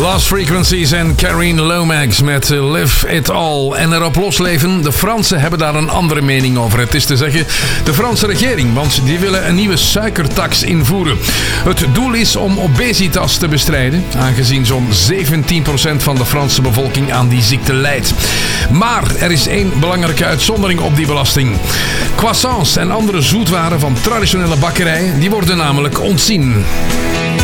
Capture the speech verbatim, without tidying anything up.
Lost Frequencies en Karine Lomax met Live It All. En erop losleven, de Fransen hebben daar een andere mening over. Het is te zeggen, de Franse regering, want die willen een nieuwe suikertax invoeren. Het doel is om obesitas te bestrijden, aangezien zo'n zeventien procent van de Franse bevolking aan die ziekte lijdt. Maar er is één belangrijke uitzondering op die belasting. Croissants en andere zoetwaren van traditionele bakkerijen, die worden namelijk ontzien.